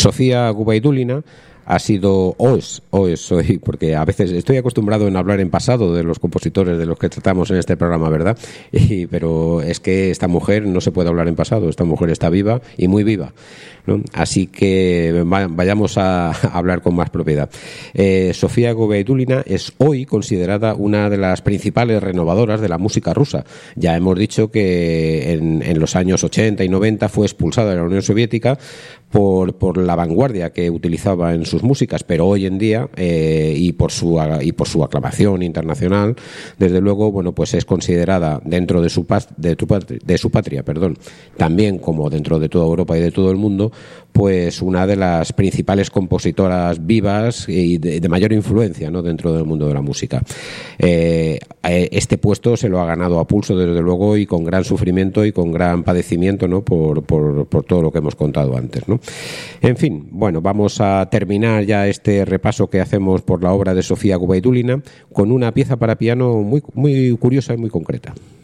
Sofía Gubaidulina ha sido, o es hoy, porque a veces estoy acostumbrado en hablar en pasado de los compositores de los que tratamos en este programa, ¿verdad? Pero es que esta mujer no se puede hablar en pasado, esta mujer está viva y muy viva, ¿no? Así que vayamos a hablar con más propiedad. Sofía Gubaidulina es hoy considerada una de las principales renovadoras de la música rusa. Ya hemos dicho que en los años 80 y 90 fue expulsada de la Unión Soviética por la vanguardia que utilizaba en sus músicas, pero hoy en día y por su aclamación internacional, desde luego, bueno, pues es considerada dentro de su patria, también como dentro de toda Europa y de todo el mundo, pues una de las principales compositoras vivas y de mayor influencia, ¿no?, dentro del mundo de la música. Este puesto se lo ha ganado a pulso, desde luego, y con gran sufrimiento y con gran padecimiento, ¿no?, por todo lo que hemos contado antes, ¿no? En fin, bueno, vamos a terminar ya este repaso que hacemos por la obra de Sofía Gubaidulina con una pieza para piano muy, muy curiosa y muy concreta.